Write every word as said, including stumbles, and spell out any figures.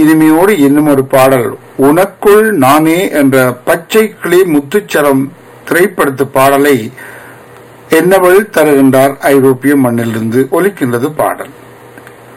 இனிமையோடு இன்னும் ஒரு பாடல் உனக்குள் நானே என்ற பச்சை கிளி முத்துச்சரம் திரைப்படத்து பாடலை என்னவள் தருகின்றார் ஐரோப்பிய மண்ணிலிருந்து ஒலிக்கின்றது பாடல்.